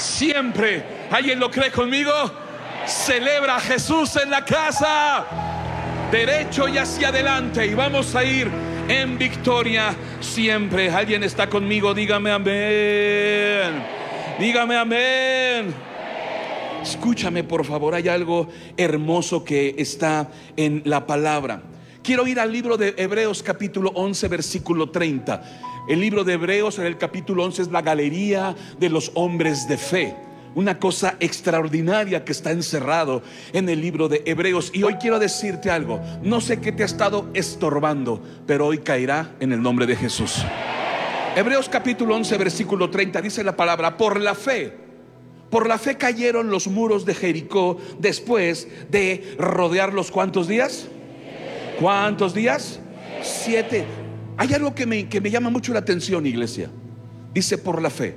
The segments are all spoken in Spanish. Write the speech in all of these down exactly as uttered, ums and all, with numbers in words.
siempre. ¿Alguien lo cree conmigo? Celebra a Jesús en la casa, derecho y hacia adelante, y vamos a ir en victoria siempre. ¿Alguien está conmigo? Dígame amén. Dígame amén. Escúchame por favor, hay algo hermoso que está en la palabra. Quiero ir al libro de Hebreos capítulo once versículo treinta. El libro de Hebreos en el capítulo once es la galería de los hombres de fe. Una cosa extraordinaria que está encerrado en el libro de Hebreos. Y hoy quiero decirte algo. No sé qué te ha estado estorbando, pero hoy caerá en el nombre de Jesús. Hebreos capítulo once versículo treinta dice la palabra: por la fe, por la fe cayeron los muros de Jericó después de rodearlos. ¿Cuántos días? ¿Cuántos días? Siete. Hay algo que me, que me llama mucho la atención, iglesia. Dice por la fe.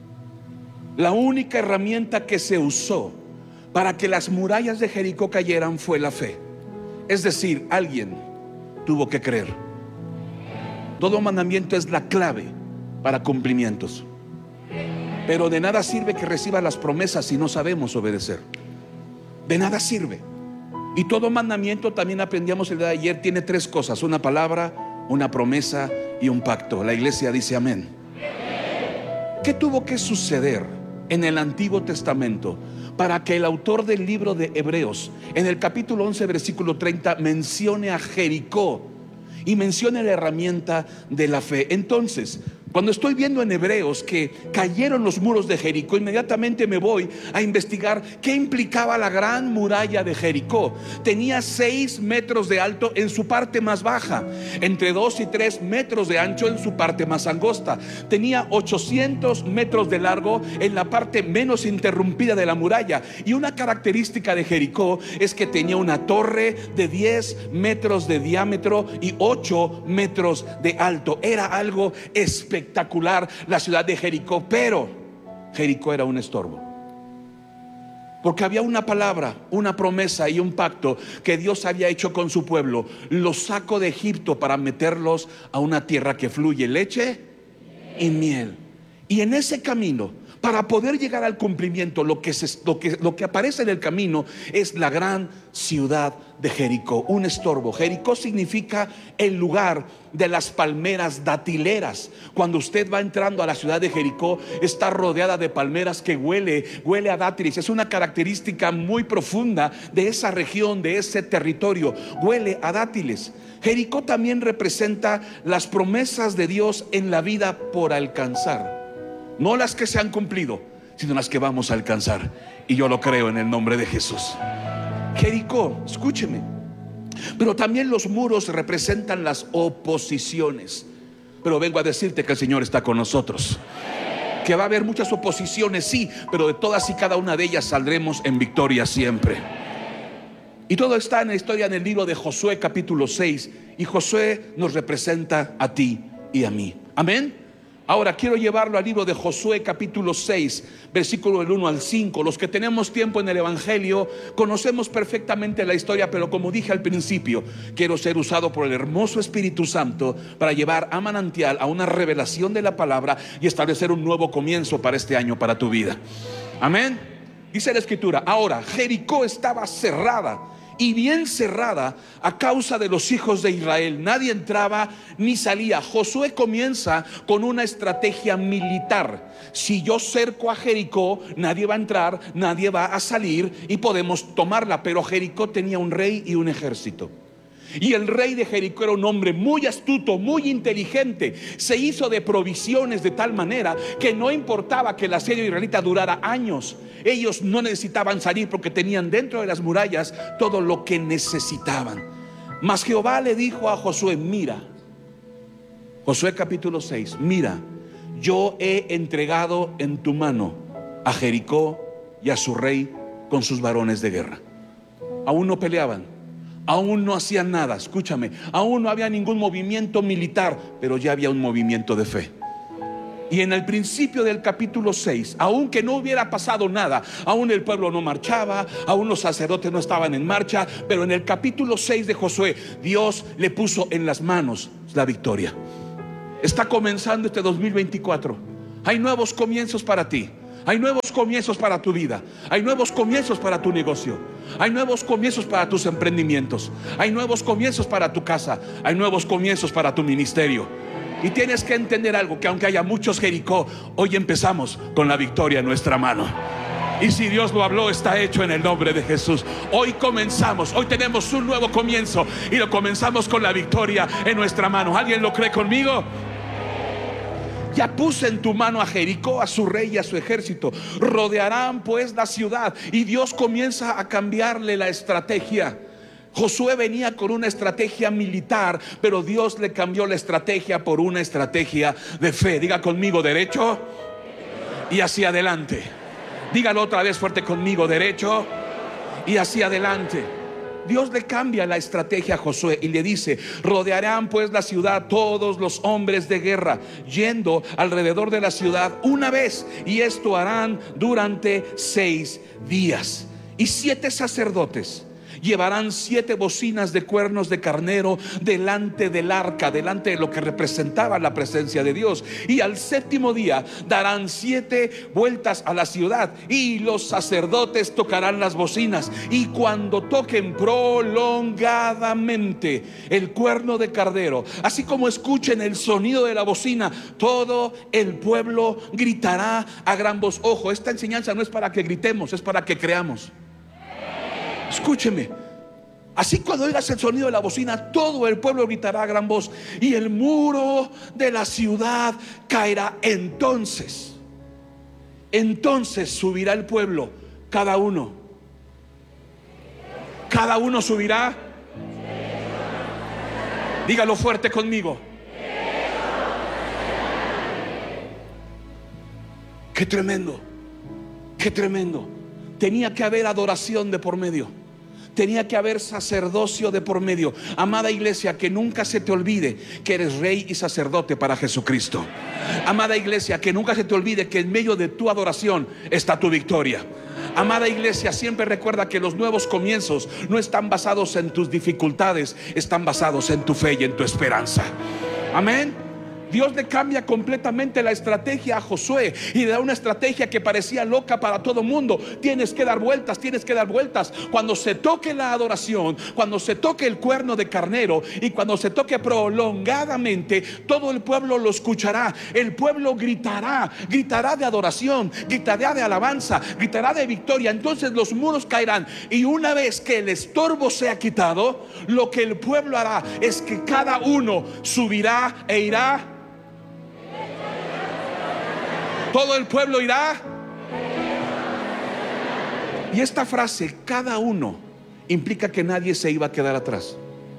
La única herramienta que se usó para que las murallas de Jericó cayeran fue la fe. Es decir, alguien tuvo que creer. Todo mandamiento es la clave para cumplimientos. Pero de nada sirve que reciba las promesas si no sabemos obedecer. De nada sirve. Y todo mandamiento, también aprendíamos el día de ayer, tiene tres cosas: una palabra, una promesa y un pacto. La iglesia dice amén. ¿Qué tuvo que suceder en el Antiguo Testamento para que el autor del libro de Hebreos, en el capítulo once versículo treinta, mencione a Jericó y mencione la herramienta de la fe? Entonces, cuando estoy viendo en Hebreos que cayeron los muros de Jericó, inmediatamente me voy a investigar qué implicaba la gran muralla de Jericó. Tenía seis metros de alto en su parte más baja, entre dos y tres metros de ancho en su parte más angosta. Tenía ochocientos metros de largo en la parte menos interrumpida de la muralla. Y una característica de Jericó es que tenía una torre de diez metros de diámetro y ocho metros de alto. Era algo espectacular espectacular la ciudad de Jericó. Pero Jericó era un estorbo, porque había una palabra, una promesa y un pacto que Dios había hecho con su pueblo. Los sacó de Egipto para meterlos a una tierra que fluye leche y miel. Y en ese camino, para poder llegar al cumplimiento, lo que, se, lo, que, lo que aparece en el camino es la gran ciudad de Jericó, un estorbo. Jericó significa el lugar de las palmeras datileras. Cuando usted va entrando a la ciudad de Jericó, está rodeada de palmeras que huele, huele a dátiles. Es una característica muy profunda de esa región, de ese territorio. Huele a dátiles. Jericó también representa las promesas de Dios en la vida por alcanzar. No las que se han cumplido, sino las que vamos a alcanzar. Y yo lo creo en el nombre de Jesús. Jericó, escúcheme, pero también los muros representan las oposiciones. Pero vengo a decirte que el Señor está con nosotros, que va a haber muchas oposiciones, sí, pero de todas y cada una de ellas saldremos en victoria siempre. Y todo está en la historia, en el libro de Josué capítulo seis. Y Josué nos representa a ti y a mí. Amén. Ahora quiero llevarlo al libro de Josué capítulo seis, versículo del uno al cinco. Los que tenemos tiempo en el Evangelio conocemos perfectamente la historia, pero como dije al principio, quiero ser usado por el hermoso Espíritu Santo para llevar a Manantial a una revelación de la palabra y establecer un nuevo comienzo para este año, para tu vida. Amén. Dice la Escritura: ahora Jericó estaba cerrada, y bien cerrada, a causa de los hijos de Israel. Nadie entraba ni salía. Josué comienza con una estrategia militar. Si yo cerco a Jericó, nadie va a entrar, nadie va a salir y podemos tomarla. Pero Jericó tenía un rey y un ejército. Y el rey de Jericó era un hombre muy astuto, muy inteligente. Se hizo de provisiones de tal manera que no importaba que el asedio israelita durara años. Ellos no necesitaban salir porque tenían dentro de las murallas todo lo que necesitaban. Mas Jehová le dijo a Josué: mira, Josué capítulo seis, mira, yo he entregado en tu mano a Jericó y a su rey con sus varones de guerra. Aún no peleaban, aún no hacían nada, escúchame, aún no había ningún movimiento militar, pero ya había un movimiento de fe. Y en el principio del capítulo seis, aunque no hubiera pasado nada, aún el pueblo no marchaba, aún los sacerdotes no estaban en marcha, pero en el capítulo seis de Josué, Dios le puso en las manos la victoria. Está comenzando este dos mil veinticuatro. Hay nuevos comienzos para ti. Hay nuevos nuevos comienzos para tu vida. Hay nuevos comienzos para tu negocio. Hay nuevos comienzos para tus emprendimientos. Hay nuevos comienzos para tu casa. Hay nuevos comienzos para tu ministerio. Y tienes que entender algo, que aunque haya muchos Jericó, hoy empezamos con la victoria en nuestra mano. Y si Dios lo habló, está hecho en el nombre de Jesús. Hoy comenzamos, hoy tenemos un nuevo comienzo y lo comenzamos con la victoria en nuestra mano. ¿Alguien lo cree conmigo? Ya puse en tu mano a Jericó, a su rey y a su ejército. Rodearán pues la ciudad. Y Dios comienza a cambiarle la estrategia. Josué venía con una estrategia militar, pero Dios le cambió la estrategia por una estrategia de fe. Diga conmigo, derecho y hacia adelante. Dígalo otra vez fuerte conmigo, derecho y hacia adelante. Dios le cambia la estrategia a Josué y le dice: rodearán pues la ciudad todos los hombres de guerra, yendo alrededor de la ciudad una vez, y esto harán durante seis días. Y siete sacerdotes llevarán siete bocinas de cuernos de carnero delante del arca, delante de lo que representaba la presencia de Dios. Y al séptimo día darán siete vueltas a la ciudad, y los sacerdotes tocarán las bocinas. Y cuando toquen prolongadamente el cuerno de carnero, así como escuchen el sonido de la bocina, todo el pueblo gritará a gran voz. Ojo, esta enseñanza no es para que gritemos, es para que creamos. Escúcheme. Así cuando oigas el sonido de la bocina, todo el pueblo gritará a gran voz, y el muro de la ciudad caerá. Entonces, entonces subirá el pueblo, cada uno. Cada uno subirá. Dígalo fuerte conmigo. Qué tremendo, qué tremendo. Tenía que haber adoración de por medio. Tenía que haber sacerdocio de por medio. Amada iglesia, que nunca se te olvide que eres rey y sacerdote para Jesucristo. Amada iglesia, que nunca se te olvide que en medio de tu adoración está tu victoria. Amada iglesia, siempre recuerda que los nuevos comienzos no están basados en tus dificultades, están basados en tu fe y en tu esperanza. Amén. Dios le cambia completamente la estrategia a Josué y le da una estrategia que parecía loca para todo mundo. Tienes que dar vueltas, tienes que dar vueltas. Cuando se toque la adoración, cuando se toque el cuerno de carnero y cuando se toque prolongadamente, todo el pueblo lo escuchará. El pueblo gritará, gritará de adoración, gritará de alabanza, gritará de victoria. Entonces los muros caerán, y una vez que el estorbo sea quitado, lo que el pueblo hará es que cada uno subirá e irá. Todo el pueblo irá. Y esta frase, cada uno, implica que nadie se iba a quedar atrás.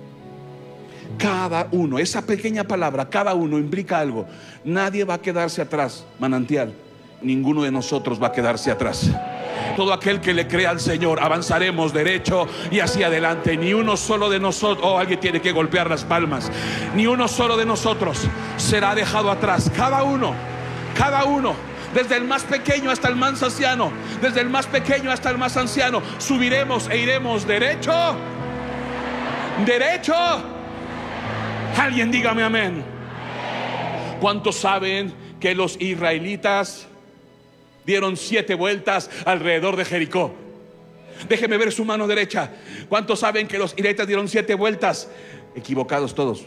Cada uno, esa pequeña palabra, cada uno, implica algo. Nadie va a quedarse atrás, Manantial. Ninguno de nosotros va a quedarse atrás. Todo aquel que le crea al Señor, avanzaremos derecho y hacia adelante. Ni uno solo de nosotros, oh, alguien tiene que golpear las palmas. Ni uno solo de nosotros será dejado atrás. Cada uno, cada uno, desde el más pequeño hasta el más anciano, desde el más pequeño hasta el más anciano, subiremos e iremos derecho, derecho. Alguien dígame amén. ¿Cuántos saben que los israelitas dieron siete vueltas alrededor de Jericó? Déjeme ver su mano derecha. ¿Cuántos saben que los israelitas dieron siete vueltas? Equivocados todos.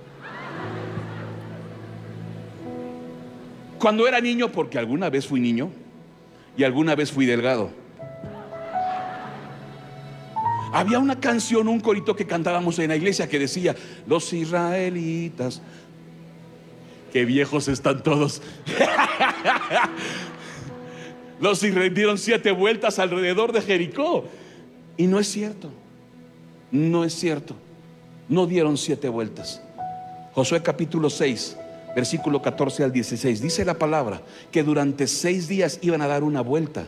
Cuando era niño, porque alguna vez fui niño y alguna vez fui delgado, había una canción, un corito que cantábamos en la iglesia que decía: los israelitas, qué viejos están todos. Los israelitas dieron siete vueltas alrededor de Jericó. Y no es cierto, no es cierto. No dieron siete vueltas. Josué capítulo seis, versículo catorce al dieciséis, dice la palabra que durante seis días iban a dar una vuelta,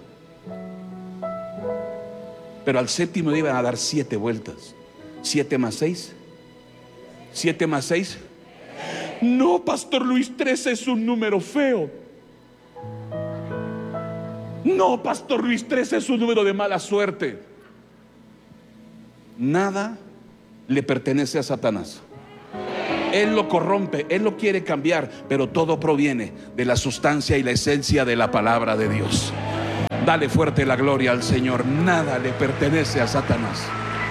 pero al séptimo iban a dar siete vueltas. Siete más seis, siete más seis. No, Pastor Luis, trece es un número feo. No, Pastor Luis, trece es un número de mala suerte. Nada le pertenece a Satanás. Él lo corrompe, él lo quiere cambiar, pero todo proviene de la sustancia y la esencia de la palabra de Dios. Dale fuerte la gloria al Señor. Nada le pertenece a Satanás.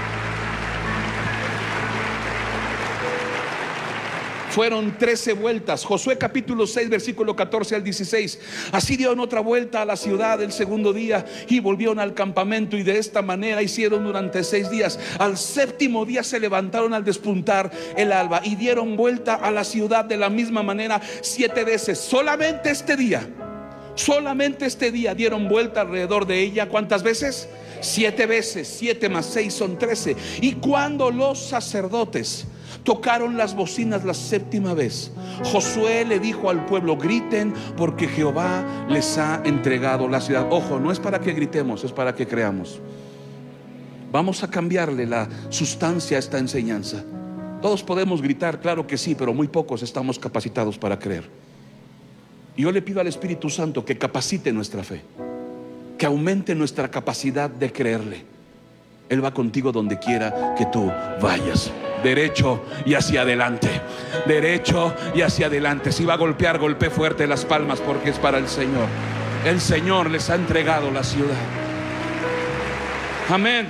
Fueron trece vueltas. Josué capítulo seis, versículo catorce al dieciséis. Así dieron otra vuelta a la ciudad el segundo día y volvieron al campamento, y de esta manera hicieron durante seis días. Al séptimo día se levantaron al despuntar el alba y dieron vuelta a la ciudad de la misma manera siete veces. Solamente este día, solamente este día dieron vuelta alrededor de ella. ¿Cuántas veces? Siete veces. Siete más seis son trece. Y cuando los sacerdotes tocaron las bocinas la séptima vez, Josué le dijo al pueblo: griten, porque Jehová les ha entregado la ciudad. Ojo, no es para que gritemos, es para que creamos. Vamos a cambiarle la sustancia a esta enseñanza. Todos podemos gritar, claro que sí, pero muy pocos estamos capacitados para creer. Y yo le pido al Espíritu Santo que capacite nuestra fe, que aumente nuestra capacidad de creerle. Él va contigo donde quiera que tú vayas. Derecho y hacia adelante. Derecho y hacia adelante. Si va a golpear, golpee fuerte las palmas, porque es para el Señor. El Señor les ha entregado la ciudad. Amén.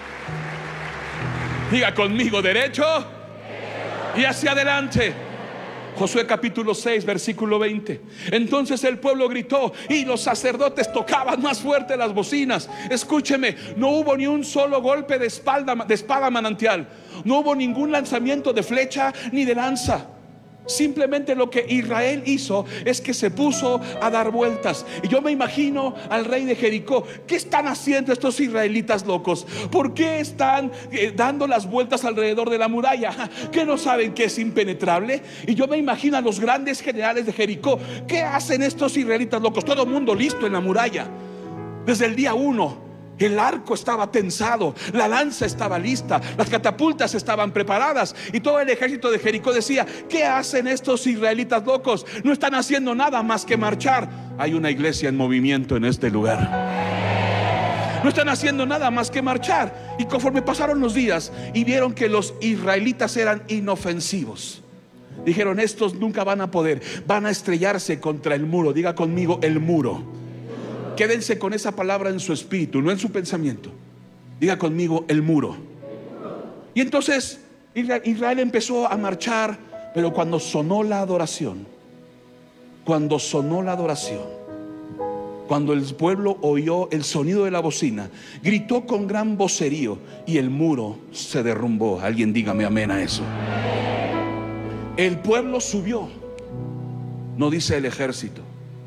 Diga conmigo: derecho y hacia adelante. Josué capítulo seis, versículo veinte. Entonces el pueblo gritó y los sacerdotes tocaban más fuerte las bocinas. Escúcheme, no hubo ni un solo golpe de espalda, de espada manantial. No hubo ningún lanzamiento de flecha ni de lanza. Simplemente lo que Israel hizo es que se puso a dar vueltas. Y yo me imagino al rey de Jericó: ¿qué están haciendo estos israelitas locos? ¿Por qué están eh, dando las vueltas alrededor de la muralla? ¿Qué no saben que es impenetrable? Y yo me imagino a los grandes generales de Jericó: ¿qué hacen estos israelitas locos? Todo el mundo listo en la muralla. Desde el día uno el arco estaba tensado, la lanza estaba lista, las catapultas estaban preparadas, y todo el ejército de Jericó decía: ¿qué hacen estos israelitas locos? No están haciendo nada más que marchar. Hay una iglesia en movimiento en este lugar. No están haciendo nada más que marchar. Y conforme pasaron los días y vieron que los israelitas eran inofensivos, dijeron: estos nunca van a poder, van a estrellarse contra el muro. Diga conmigo: el muro. Quédense con esa palabra en su espíritu, no en su pensamiento. Diga conmigo: el muro. Y entonces Israel empezó a marchar, pero cuando sonó la adoración, cuando sonó la adoración, cuando el pueblo oyó el sonido de la bocina, gritó con gran vocerío y el muro se derrumbó. Alguien dígame amén a eso. El pueblo subió, no dice el ejército.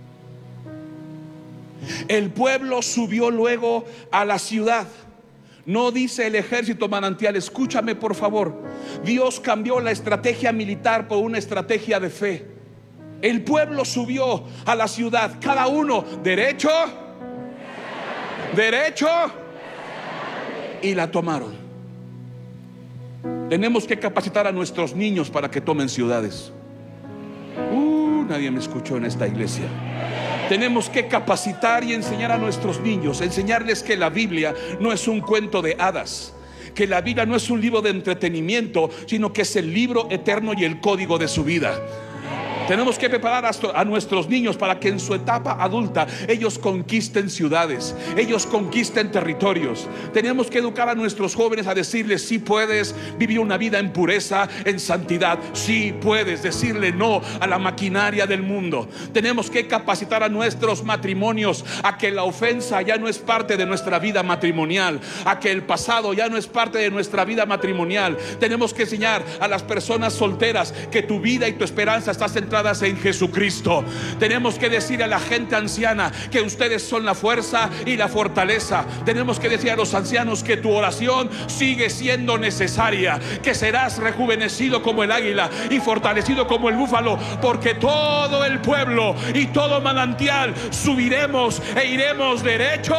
El pueblo subió luego a la ciudad, no dice el ejército manantial. Escúchame por favor. Dios cambió la estrategia militar por una estrategia de fe. El pueblo subió a la ciudad, cada uno derecho, derecho, y la tomaron. Tenemos que capacitar a nuestros niños para que tomen ciudades. Uh, nadie me escuchó en esta iglesia. Tenemos que capacitar y enseñar a nuestros niños, enseñarles que la Biblia no es un cuento de hadas, que la Biblia no es un libro de entretenimiento, sino que es el libro eterno y el código de su vida. Tenemos que preparar a nuestros niños para que en su etapa adulta ellos conquisten ciudades, ellos conquisten territorios. Tenemos que educar a nuestros jóvenes a decirles: sí puedes vivir una vida en pureza, en santidad. Sí puedes decirle no a la maquinaria del mundo. Tenemos que capacitar a nuestros matrimonios a que la ofensa ya no es parte de nuestra vida matrimonial, a que el pasado ya no es parte de nuestra vida matrimonial. Tenemos que enseñar a las personas solteras que tu vida y tu esperanza está centrada en Jesucristo. Tenemos que decir a la gente anciana que ustedes son la fuerza y la fortaleza. Tenemos que decir a los ancianos que tu oración sigue siendo necesaria, que serás rejuvenecido como el águila y fortalecido como el búfalo, porque todo el pueblo y todo manantial subiremos e iremos derecho,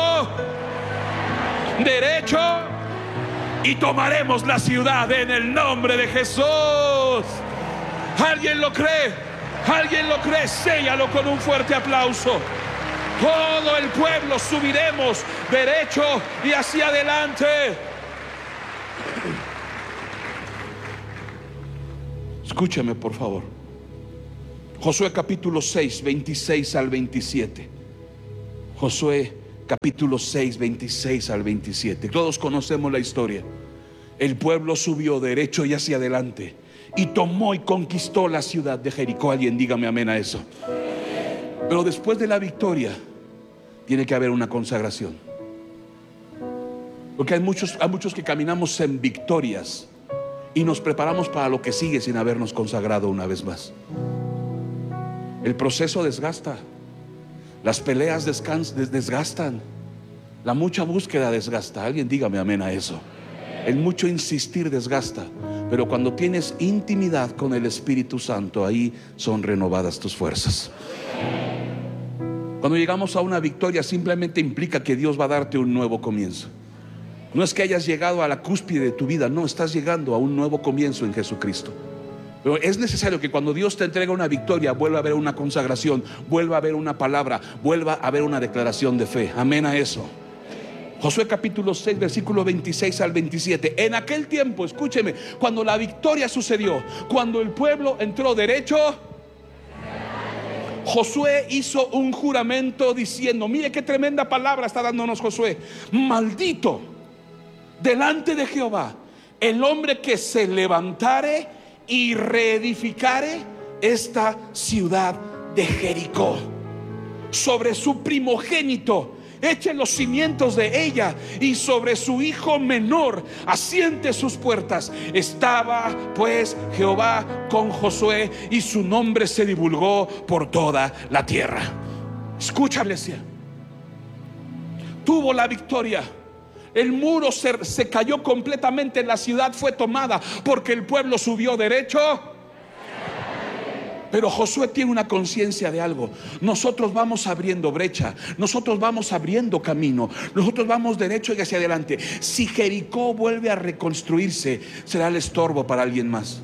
derecho, y tomaremos la ciudad en el nombre de Jesús. ¿Alguien lo cree? ¿Alguien lo cree? Séllalo con un fuerte aplauso. Todo el pueblo subiremos derecho y hacia adelante. Escúchame por favor. Josué capítulo seis, veintiséis al veintisiete. Josué capítulo seis, veintiséis al veintisiete. Todos conocemos la historia. El pueblo subió derecho y hacia adelante y tomó y conquistó la ciudad de Jericó. Alguien dígame amén a eso. Pero después de la victoria tiene que haber una consagración, porque hay muchos, hay muchos que caminamos en victorias y nos preparamos para lo que sigue sin habernos consagrado una vez más. El proceso desgasta, las peleas descans, desgastan, la mucha búsqueda desgasta. Alguien dígame amén a eso. El mucho insistir desgasta, pero cuando tienes intimidad con el Espíritu Santo, ahí son renovadas tus fuerzas. Cuando llegamos a una victoria, simplemente implica que Dios va a darte un nuevo comienzo. No es que hayas llegado a la cúspide de tu vida, no, estás llegando a un nuevo comienzo en Jesucristo. Pero es necesario que cuando Dios te entrega una victoria, vuelva a haber una consagración, vuelva a haber una palabra, vuelva a haber una declaración de fe. Amén a eso. Josué capítulo seis, versículo veintiséis al veintisiete. En aquel tiempo, escúcheme, cuando la victoria sucedió, cuando el pueblo entró derecho, Josué hizo un juramento diciendo, mire qué tremenda palabra está dándonos Josué: maldito delante de Jehová el hombre que se levantare y reedificare esta ciudad de Jericó. Sobre su primogénito eche los cimientos de ella, y sobre su hijo menor asiente sus puertas. Estaba pues Jehová con Josué, y su nombre se divulgó por toda la tierra. Escucha, iglesia, tuvo la victoria. El muro se, se cayó completamente, la ciudad fue tomada porque el pueblo subió derecho. Pero Josué tiene una conciencia de algo: nosotros vamos abriendo brecha, nosotros vamos abriendo camino, nosotros vamos derecho y hacia adelante. Si Jericó vuelve a reconstruirse, será el estorbo para alguien más.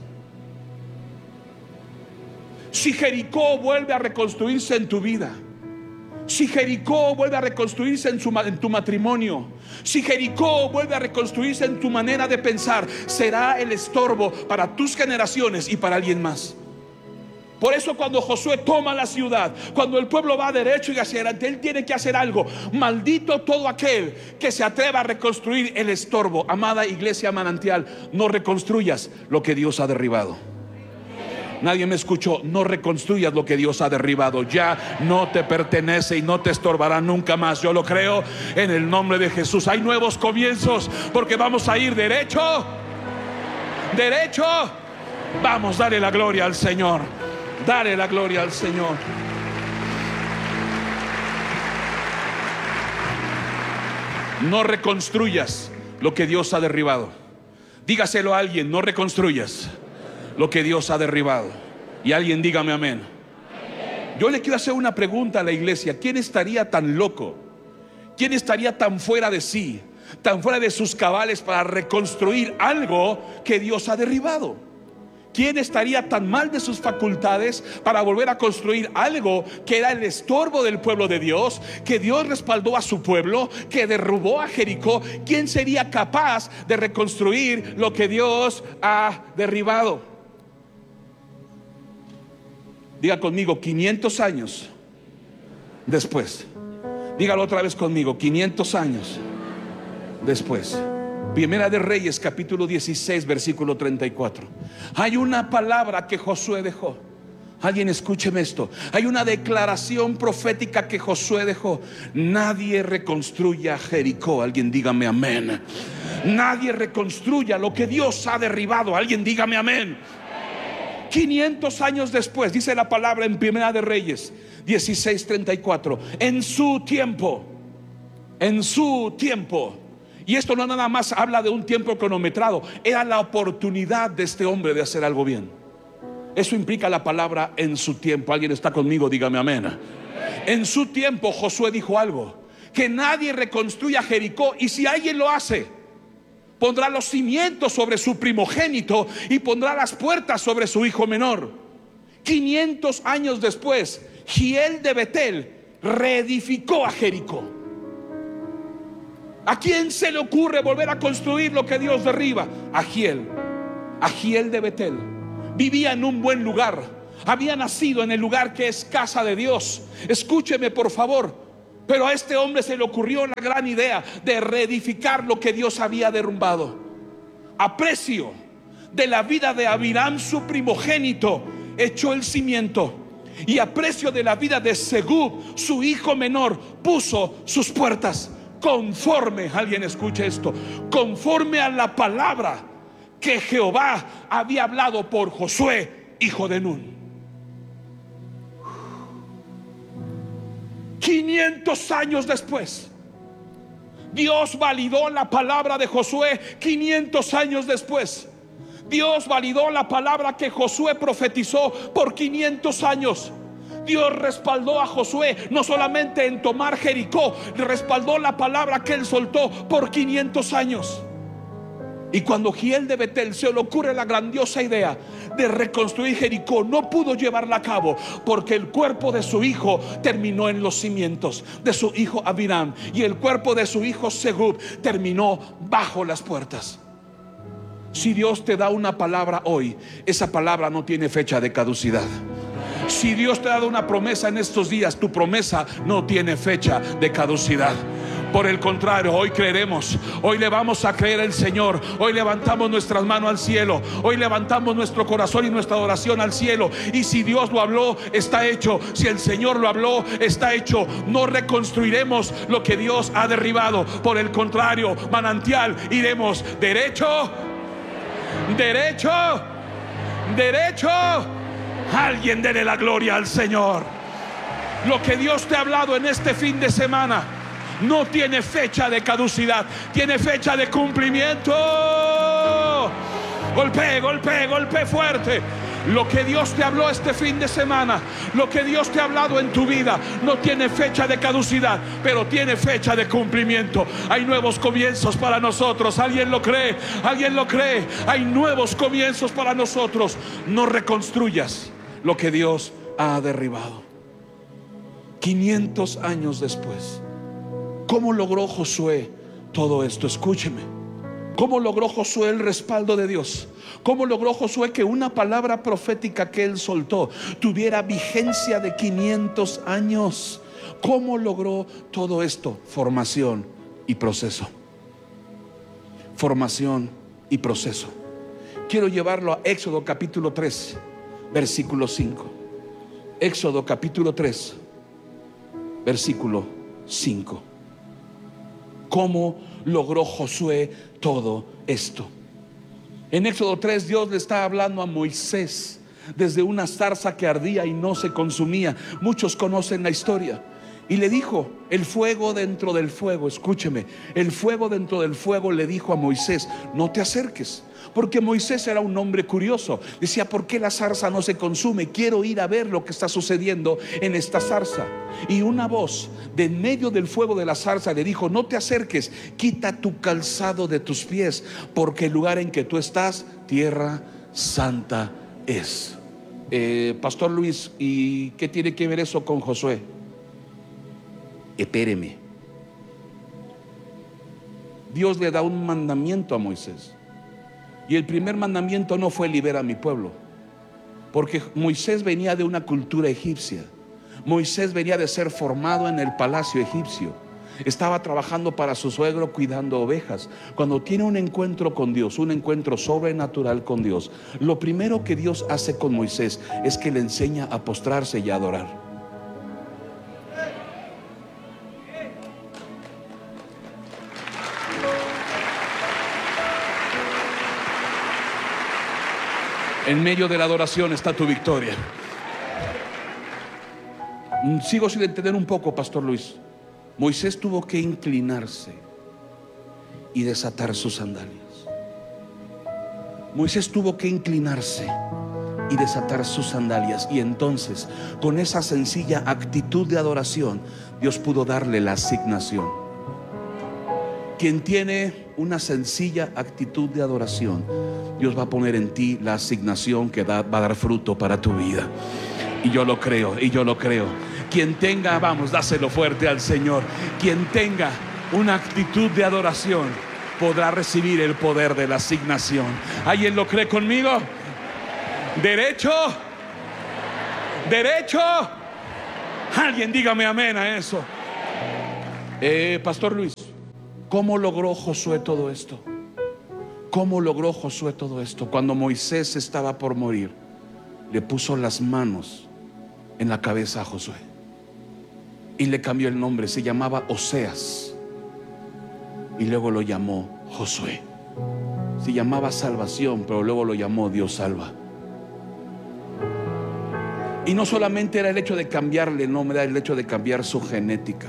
Si Jericó vuelve a reconstruirse en tu vida, si Jericó vuelve a reconstruirse en, su, en tu matrimonio, si Jericó vuelve a reconstruirse en tu manera de pensar, será el estorbo para tus generaciones y para alguien más. Por eso cuando Josué toma la ciudad, cuando el pueblo va derecho y hacia adelante, él tiene que hacer algo. Maldito todo aquel que se atreva a reconstruir el estorbo. Amada iglesia Manantial, no reconstruyas lo que Dios ha derribado. Nadie me escuchó. No reconstruyas lo que Dios ha derribado. Ya no te pertenece y no te estorbará nunca más. Yo lo creo en el nombre de Jesús. Hay nuevos comienzos, porque vamos a ir derecho, derecho. Vamos, dale la gloria al Señor. Dale la gloria al Señor. No reconstruyas lo que Dios ha derribado. Dígaselo a alguien: no reconstruyas lo que Dios ha derribado. Y alguien dígame amén. Yo le quiero hacer una pregunta a la iglesia: ¿quién estaría tan loco? ¿Quién estaría tan fuera de sí, tan fuera de sus cabales para reconstruir algo que Dios ha derribado? ¿Quién estaría tan mal de sus facultades para volver a construir algo que era el estorbo del pueblo de Dios, que Dios respaldó a su pueblo, que derrubó a Jericó? ¿Quién sería capaz de reconstruir lo que Dios ha derribado? Diga conmigo: quinientos años después. Dígalo otra vez conmigo: quinientos años después. Primera de Reyes capítulo dieciséis, versículo treinta y cuatro. Hay una palabra que Josué dejó. Alguien escúcheme esto. Hay una declaración profética que Josué dejó: nadie reconstruya Jericó. Alguien dígame amén. Nadie reconstruya lo que Dios ha derribado. Alguien dígame amén. quinientos años después, dice la palabra en Primera de Reyes dieciséis, treinta y cuatro. En su tiempo, en su tiempo. Y esto no nada más habla de un tiempo cronometrado, era la oportunidad de este hombre de hacer algo bien. Eso implica la palabra en su tiempo. ¿Alguien está conmigo? Dígame amén. En su tiempo Josué dijo algo: que nadie reconstruya Jericó, y si alguien lo hace, pondrá los cimientos sobre su primogénito y pondrá las puertas sobre su hijo menor. quinientos años después, Giel de Betel reedificó a Jericó. ¿A quién se le ocurre volver a construir lo que Dios derriba? A Giel, a Giel de Betel. Vivía en un buen lugar, había nacido en el lugar que es casa de Dios. Escúcheme por favor, Pero a este hombre se le ocurrió la gran idea de reedificar lo que Dios había derrumbado. A precio de la vida de Abiram, su primogénito, echó el cimiento. Y a precio de la vida de Segub, su hijo menor, puso sus puertas. Conforme, alguien escuche esto, conforme a la palabra que Jehová había hablado por Josué, hijo de Nun. quinientos años después, Dios validó la palabra de Josué. quinientos años después, Dios validó la palabra que Josué profetizó por quinientos años. Dios respaldó a Josué no solamente en tomar Jericó, respaldó la palabra que él soltó por quinientos años. Y cuando Giel de Betel se le ocurre la grandiosa idea de reconstruir Jericó, no pudo llevarla a cabo porque el cuerpo de su hijo terminó en los cimientos de su hijo Abiram, y el cuerpo de su hijo Segub terminó bajo las puertas. Si Dios te da una palabra hoy, esa palabra no tiene fecha de caducidad. Si Dios te ha dado una promesa en estos días, tu promesa no tiene fecha de caducidad. Por el contrario, hoy creeremos, hoy le vamos a creer al Señor. Hoy levantamos nuestras manos al cielo, hoy levantamos nuestro corazón y nuestra adoración al cielo. Y si Dios lo habló, está hecho. Si el Señor lo habló, está hecho. No reconstruiremos lo que Dios ha derribado. Por el contrario, manantial, iremos derecho, derecho, derecho. Alguien dele la gloria al Señor. Lo que Dios te ha hablado en este fin de semana no tiene fecha de caducidad, tiene fecha de cumplimiento. Golpe, golpe, golpe fuerte. Lo que Dios te habló este fin de semana, lo que Dios te ha hablado en tu vida, no tiene fecha de caducidad, pero tiene fecha de cumplimiento. Hay nuevos comienzos para nosotros. ¿Alguien lo cree? ¿Alguien lo cree? Hay nuevos comienzos para nosotros. No reconstruyas lo que Dios ha derribado. quinientos años después, ¿cómo logró Josué todo esto? Escúcheme. ¿Cómo logró Josué el respaldo de Dios? ¿Cómo logró Josué que una palabra profética que él soltó tuviera vigencia de quinientos años? ¿Cómo logró todo esto? Formación y proceso. Formación y proceso. Quiero llevarlo a Éxodo capítulo tres, versículo cinco. Éxodo capítulo tres, versículo cinco. ¿Cómo logró Josué todo esto? En Éxodo tres, Dios le está hablando a Moisés desde una zarza que ardía y no se consumía. Muchos conocen la historia. Y le dijo, el fuego dentro del fuego, escúcheme, el fuego dentro del fuego le dijo a Moisés, no te acerques. Porque Moisés era un hombre curioso. Decía, ¿por qué la zarza no se consume? Quiero ir a ver lo que está sucediendo en esta zarza. Y una voz de en medio del fuego de la zarza le dijo, no te acerques, quita tu calzado de tus pies, porque el lugar en que tú estás, tierra santa es. eh, Pastor Luis, ¿y qué tiene que ver eso con Josué? Espéreme. Dios le da un mandamiento a Moisés. Y el primer mandamiento no fue libera a mi pueblo, porque Moisés venía de una cultura egipcia. Moisés venía de ser formado en el palacio egipcio. Estaba trabajando para su suegro cuidando ovejas. Cuando tiene un encuentro con Dios, un encuentro sobrenatural con Dios, lo primero que Dios hace con Moisés es que le enseña a postrarse y a adorar. En medio de la adoración está tu victoria. Sigo sin entender un poco, Pastor Luis. Moisés tuvo que inclinarse y desatar sus sandalias. Moisés tuvo que inclinarse y desatar sus sandalias. Y entonces, con esa sencilla actitud de adoración, Dios pudo darle la asignación. Quien tiene una sencilla actitud de adoración, Dios va a poner en ti la asignación que da, va a dar fruto para tu vida. Y yo lo creo, y yo lo creo. Quien tenga, vamos, dáselo fuerte al Señor. Quien tenga una actitud de adoración podrá recibir el poder de la asignación. ¿Alguien lo cree conmigo? Derecho, derecho. Alguien dígame amén a eso. Eh, Pastor Luis, ¿cómo logró Josué todo esto? ¿Cómo logró Josué todo esto? Cuando Moisés estaba por morir, le puso las manos en la cabeza a Josué y le cambió el nombre. Se llamaba Oseas y luego lo llamó Josué. Se llamaba Salvación, pero luego lo llamó Dios salva. Y no solamente era el hecho de cambiarle el nombre, era el hecho de cambiar su genética.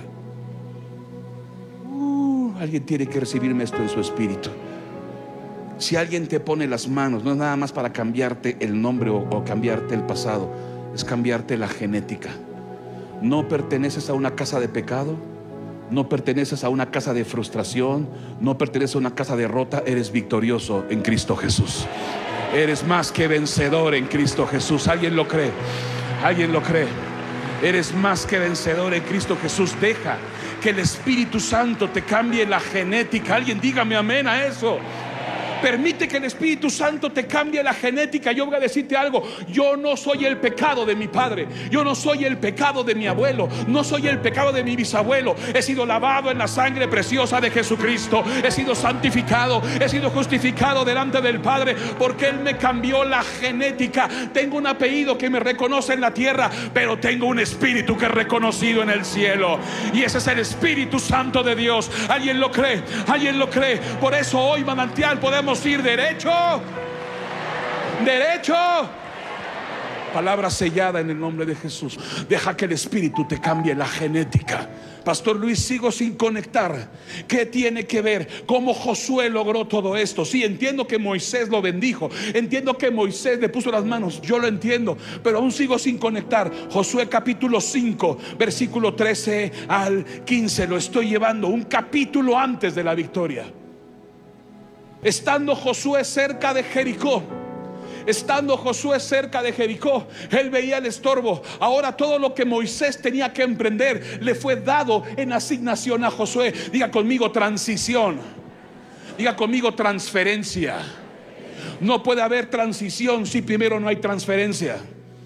uh, Alguien tiene que recibirme esto en su espíritu. Si alguien te pone las manos, no es nada más para cambiarte el nombre o, o cambiarte el pasado, es cambiarte la genética. No perteneces a una casa de pecado, no perteneces a una casa de frustración, no perteneces a una casa derrota. Eres victorioso en Cristo Jesús. Eres más que vencedor en Cristo Jesús. ¿Alguien lo cree? ¿Alguien lo cree? Eres más que vencedor en Cristo Jesús. Deja que el Espíritu Santo te cambie la genética. Alguien dígame amén a eso. Permite que el Espíritu Santo te cambie la genética. Yo voy a decirte algo: yo no soy el pecado de mi padre, yo no soy el pecado de mi abuelo, no soy el pecado de mi bisabuelo. He sido lavado en la sangre preciosa de Jesucristo, he sido santificado, he sido justificado delante del Padre, porque Él me cambió la genética. Tengo un apellido que me reconoce en la tierra, pero tengo un espíritu que es reconocido en el cielo, y ese es el Espíritu Santo de Dios. ¿Alguien lo cree? ¿Alguien lo cree? Por eso hoy, Manantial, podemos ir derecho, derecho. Palabra sellada en el nombre de Jesús. Deja que el Espíritu te cambie la genética. Pastor Luis, sigo sin conectar. ¿Qué tiene que ver? ¿Cómo Josué logró todo esto? Sí, entiendo que Moisés lo bendijo, entiendo que Moisés le puso las manos, yo lo entiendo, pero aún sigo sin conectar. Josué capítulo cinco, versículo trece al quince. Lo estoy llevando un capítulo antes de la victoria. Estando Josué cerca de Jericó, Estando Josué cerca de Jericó, él veía el estorbo. Ahora todo lo que Moisés tenía que emprender le fue dado en asignación a Josué. Diga conmigo transición. Diga conmigo transferencia. No puede haber transición si primero no hay transferencia.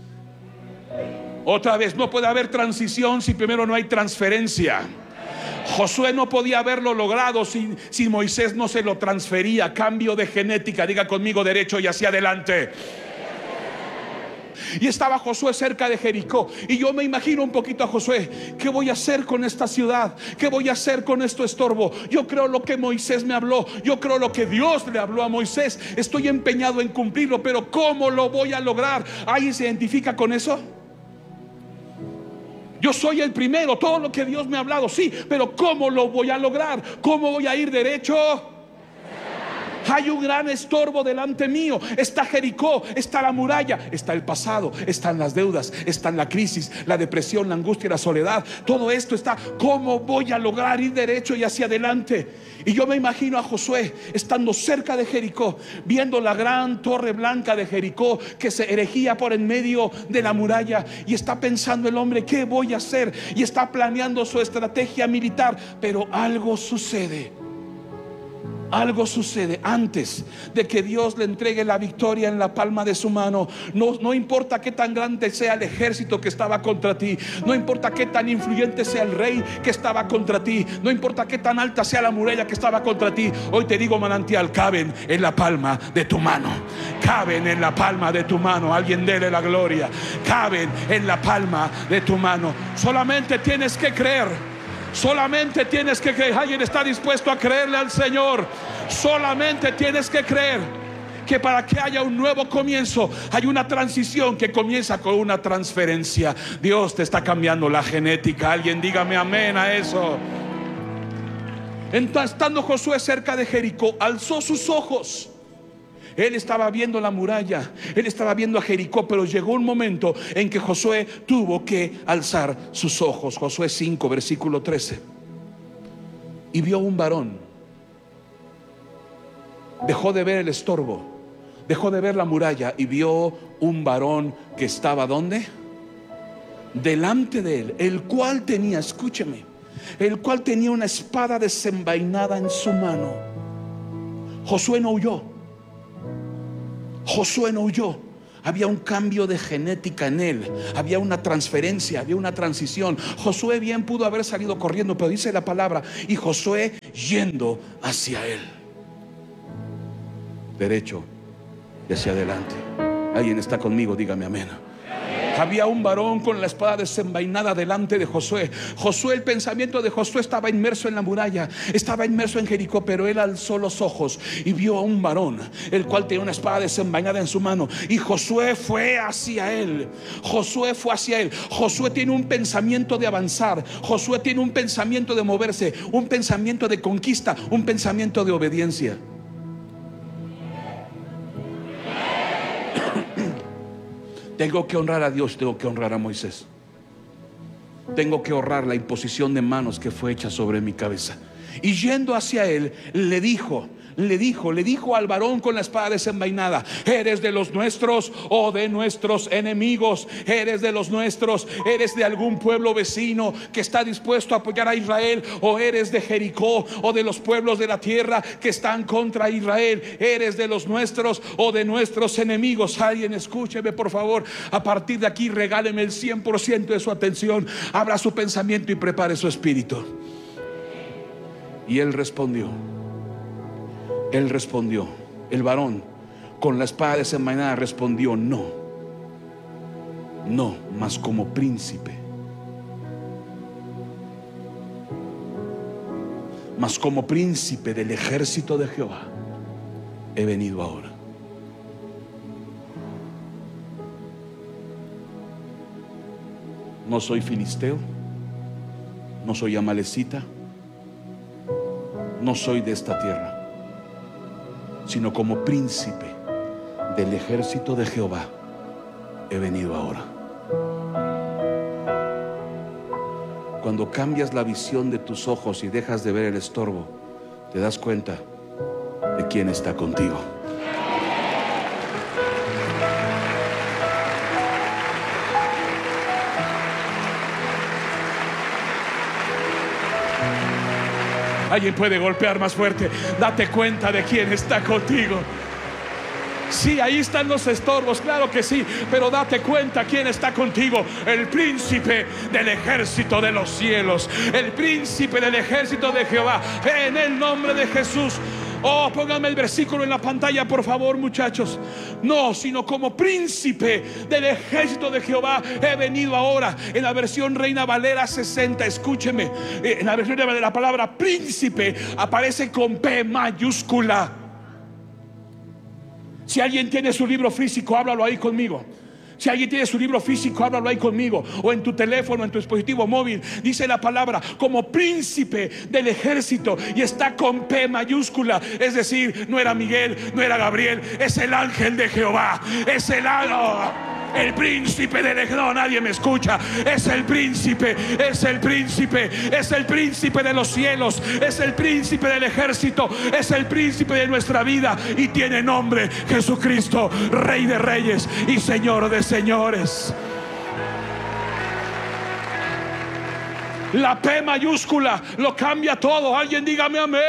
Otra vez, no puede haber transición si primero no hay transferencia. Josué no podía haberlo logrado si, si Moisés no se lo transfería. Cambio de genética. Diga conmigo derecho y hacia adelante. Y estaba Josué cerca de Jericó, y yo me imagino un poquito a Josué: ¿qué voy a hacer con esta ciudad? ¿Qué voy a hacer con esto estorbo? Yo creo lo que Moisés me habló, yo creo lo que Dios le habló a Moisés. Estoy empeñado en cumplirlo, pero ¿cómo lo voy a lograr? ¿Alguien se identifica con eso? Yo soy el primero, todo lo que Dios me ha hablado, sí, pero ¿cómo lo voy a lograr? ¿Cómo voy a ir derecho? Hay un gran estorbo delante mío. Está Jericó, está la muralla, está el pasado, están las deudas, está la crisis, la depresión, la angustia y la soledad. Todo esto está. ¿Cómo voy a lograr ir derecho y hacia adelante? Y yo me imagino a Josué estando cerca de Jericó, viendo la gran torre blanca de Jericó que se erigía por en medio de la muralla, y está pensando el hombre: ¿qué voy a hacer? Y está planeando su estrategia militar. Pero algo sucede. Algo sucede antes de que Dios le entregue la victoria en la palma de su mano. No, no importa qué tan grande sea el ejército que estaba contra ti, no importa qué tan influyente sea el rey que estaba contra ti, no importa qué tan alta sea la muralla que estaba contra ti. Hoy te digo, Manantial, caben en la palma de tu mano. Caben en la palma de tu mano. Alguien dele la gloria. Caben en la palma de tu mano. Solamente tienes que creer. Solamente tienes que creer. ¿Alguien está dispuesto a creerle al Señor? Solamente tienes que creer que para que haya un nuevo comienzo hay una transición que comienza con una transferencia. Dios te está cambiando la genética. Alguien dígame amén a eso. Entonces, estando Josué cerca de Jericó, alzó sus ojos. Él estaba viendo la muralla, él estaba viendo a Jericó, pero llegó un momento en que Josué tuvo que alzar sus ojos. Josué cinco, versículo trece. Y vio un varón. Dejó de ver el estorbo, dejó de ver la muralla, y vio un varón que estaba ¿dónde? Delante de él, el cual tenía, escúcheme, el cual tenía una espada desenvainada en su mano. Josué no huyó. Josué no huyó. había un cambio de genética en él, había una transferencia, había una transición. Josué bien pudo haber salido corriendo, pero dice la palabra, y Josué yendo hacia él, derecho y hacia adelante. ¿Alguien está conmigo? Dígame amén. Había un varón con la espada desenvainada delante de Josué. Josué, el pensamiento de Josué estaba inmerso en la muralla, estaba inmerso en Jericó, pero él alzó los ojos y vio a un varón, el cual tenía una espada desenvainada en su mano, y Josué fue hacia él. Josué fue hacia él. Josué tiene un pensamiento de avanzar. Josué tiene un pensamiento de moverse, un pensamiento de conquista, un pensamiento de obediencia. Tengo que honrar a Dios, tengo que honrar a Moisés. Tengo que honrar la imposición de manos que fue hecha sobre mi cabeza. Y yendo hacia él, le dijo, le dijo, le dijo al varón con la espada desenvainada: ¿eres de los nuestros o de nuestros enemigos? ¿Eres de los nuestros? ¿Eres de algún pueblo vecino que está dispuesto a apoyar a Israel? ¿O eres de Jericó o de los pueblos de la tierra que están contra Israel? ¿Eres de los nuestros o de nuestros enemigos? Alguien escúcheme por favor. A partir de aquí regáleme el cien por ciento de su atención. Abra su pensamiento y prepare su espíritu. Y él respondió, él respondió, el varón con la espada desenvainada respondió: no, no, mas como príncipe, mas como príncipe del ejército de Jehová he venido ahora. No soy filisteo, no soy amalecita, no soy de esta tierra, sino como príncipe del ejército de Jehová he venido ahora. Cuando cambias la visión de tus ojos y dejas de ver el estorbo, te das cuenta de quién está contigo. Alguien puede golpear más fuerte. Date cuenta de quién está contigo. Sí, ahí están los estorbos, claro que sí, pero date cuenta quién está contigo. El príncipe del ejército de los cielos, el príncipe del ejército de Jehová, en el nombre de Jesús. Oh, pónganme el versículo en la pantalla, por favor, muchachos. No, sino como príncipe del ejército de Jehová he venido ahora. En la versión Reina Valera sesenta, escúcheme, en la versión de la palabra príncipe aparece con P mayúscula. Si alguien tiene su libro físico, háblalo ahí conmigo. Si alguien tiene su libro físico, háblalo ahí conmigo. O en tu teléfono, en tu dispositivo móvil. Dice la palabra como príncipe del ejército, y está con P mayúscula. Es decir, no era Miguel, no era Gabriel, es el ángel de Jehová. Es el ángel, el príncipe del ejército. No, nadie me escucha. Es el príncipe, es el príncipe, es el príncipe de los cielos, es el príncipe del ejército, es el príncipe de nuestra vida, y tiene nombre: Jesucristo, Rey de reyes y Señor de señores. La P mayúscula lo cambia todo. Alguien dígame amén.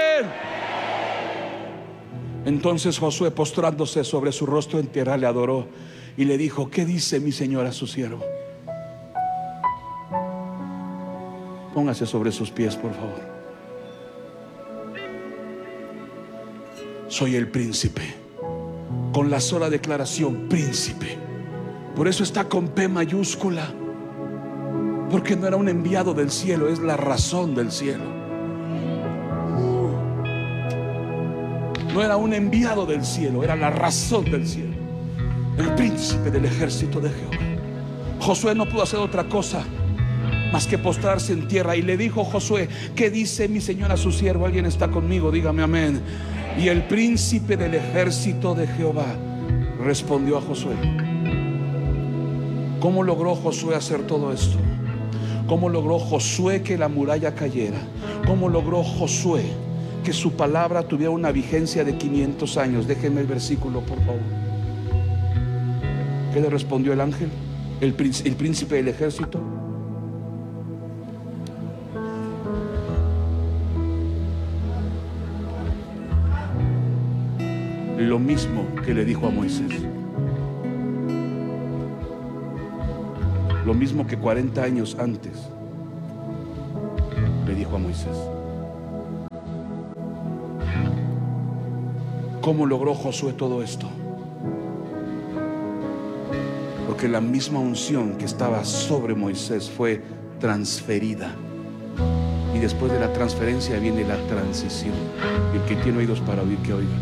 Entonces Josué, postrándose sobre su rostro en tierra, le adoró y le dijo: ¿qué dice mi señor a su siervo? Póngase sobre sus pies, por favor. Soy el príncipe, con la sola declaración príncipe. Por eso está con P mayúscula, porque no era un enviado del cielo, es la razón del cielo. No era un enviado del cielo, era la razón del cielo. El príncipe del ejército de Jehová. Josué no pudo hacer otra cosa más que postrarse en tierra, y le dijo Josué: ¿qué dice mi señor a su siervo? Alguien está conmigo, dígame amén. Y el príncipe del ejército de Jehová respondió a Josué. ¿Cómo logró Josué hacer todo esto? ¿Cómo logró Josué que la muralla cayera? ¿Cómo logró Josué que su palabra tuviera una vigencia de quinientos años? Déjenme el versículo, por favor. ¿Qué le respondió el ángel? El príncipe, el príncipe del ejército. Lo mismo que le dijo a Moisés. lo mismo que cuarenta años antes le dijo a Moisés. ¿Cómo logró Josué todo esto? Porque la misma unción que estaba sobre Moisés fue transferida. Y después de la transferencia viene la transición. Y el que tiene oídos para oír, que oiga.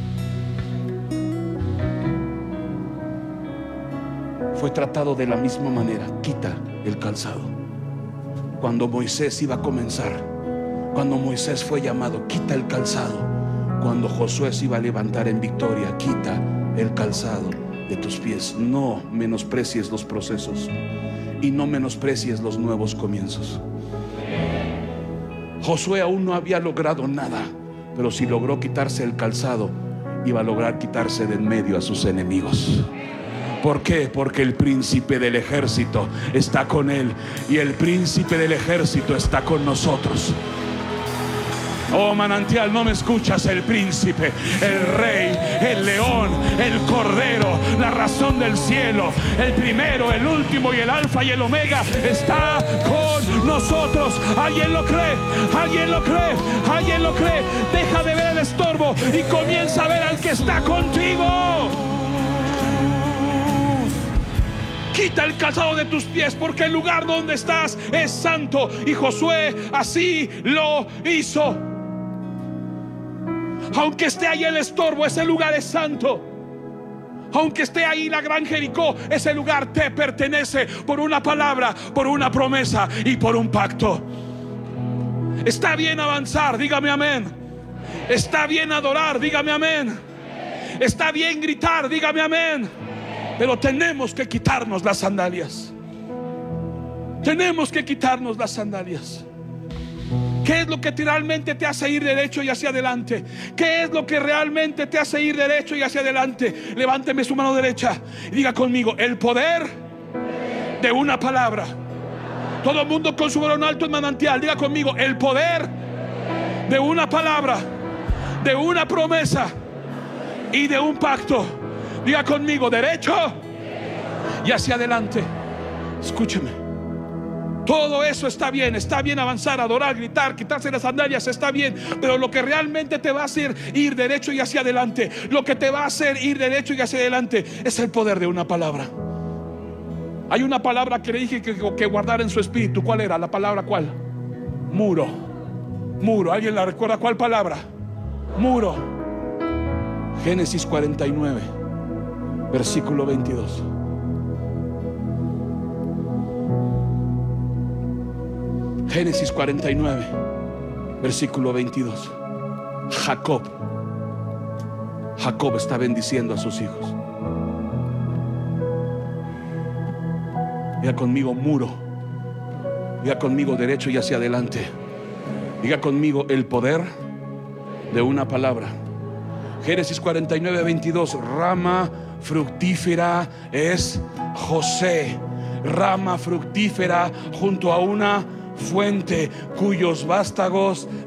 Fue tratado de la misma manera. Quita el calzado. Cuando Moisés iba a comenzar, cuando Moisés fue llamado, quita el calzado. Cuando Josué se iba a levantar en victoria, quita el calzado de tus pies. No menosprecies los procesos y no menosprecies los nuevos comienzos. Josué aún no había logrado nada, pero si logró quitarse el calzado, iba a lograr quitarse de en medio a sus enemigos. ¿Por qué? Porque el príncipe del ejército está con él y el príncipe del ejército está con nosotros. Oh manantial, no me escuchas. El príncipe, el rey, el león, el cordero, la razón del cielo, el primero, el último y el alfa y el omega está con nosotros. ¿Alguien lo cree? ¿Alguien lo cree? ¿Alguien lo cree? Deja de ver el estorbo y comienza a ver al que está contigo. Quita el calzado de tus pies, porque el lugar donde estás es santo. Y Josué así lo hizo. Aunque esté ahí el estorbo, ese lugar es santo. Aunque esté ahí la gran Jericó, ese lugar te pertenece por una palabra, por una promesa y por un pacto. Está bien avanzar, dígame amén. Está bien adorar, dígame amén. Está bien gritar, dígame amén. Pero tenemos que quitarnos las sandalias. Tenemos que quitarnos las sandalias. ¿Qué es lo que realmente te hace ir derecho y hacia adelante? ¿Qué es lo que realmente te hace ir derecho y hacia adelante? Levánteme su mano derecha y diga conmigo: el poder de una palabra. Todo el mundo con su varón alto en manantial, diga conmigo: el poder de una palabra, de una promesa y de un pacto. Diga conmigo: derecho y hacia adelante. Escúcheme. Todo eso está bien, está bien avanzar, adorar, gritar, quitarse las sandalias, está bien. Pero lo que realmente te va a hacer ir derecho y hacia adelante, lo que te va a hacer ir derecho y hacia adelante, es el poder de una palabra. Hay una palabra que le dije que, que guardar en su espíritu. ¿Cuál era? ¿La palabra cuál? Muro. Muro. ¿Alguien la recuerda? ¿Cuál palabra? Muro. Génesis cuarenta y nueve, versículo veintidós. Génesis cuarenta y nueve, versículo veintidós. Jacob Jacob está bendiciendo a sus hijos. Diga conmigo: muro. Diga conmigo: derecho y hacia adelante. Diga conmigo: el poder de una palabra. Génesis cuarenta y nueve, veintidós. Rama fructífera es José. Rama fructífera junto a una fuente cuyos vástagos